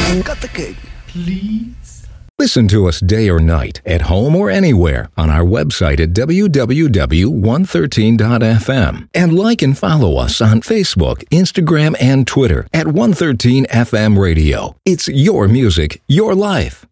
Cut the cake. Please. Listen to us day or night, at home or anywhere, on our website at www.113.fm. And like and follow us on Facebook, Instagram, and Twitter at 113FM Radio. It's your music, your life.